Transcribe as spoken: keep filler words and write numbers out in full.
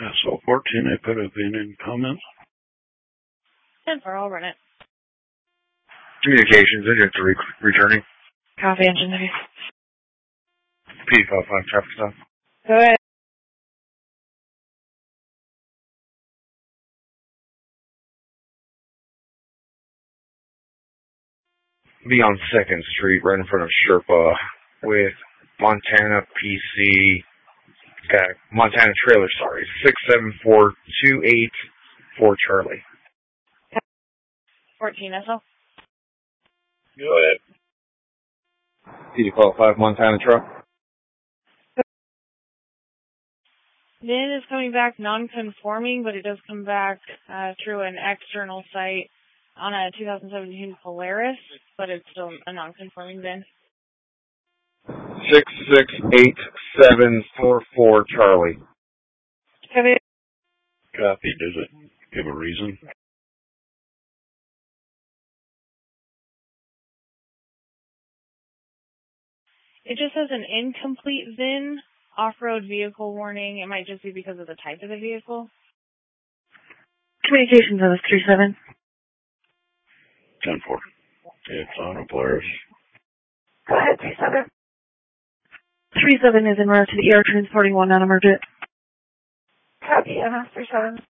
S O fourteen, I put a V I N in comments. ten four, I'll run it. Communications, engine three, returning. Copy, engine three. P five five, traffic stop. Go ahead. Be on second Street, right in front of Sherpa, with Montana P C, uh, Montana trailer, sorry, six seven four two eight for Charlie. fourteen, S L. Go ahead. P five five, Montana truck. V I N is coming back non-conforming, but it does come back uh, through an external site on a two thousand seventeen Polaris, but it's still a non-conforming V I N. six six eight seven four four Charlie. Copy. Copy. Does it give a reason? It just says an incomplete V I N, off-road vehicle warning. It might just be because of the type of the vehicle. Communications on this three seven. ten four. It's on a Polaris. Go ahead, three seven. three seven is en route to the E R transporting one non-emergent. Copy, M S three seven.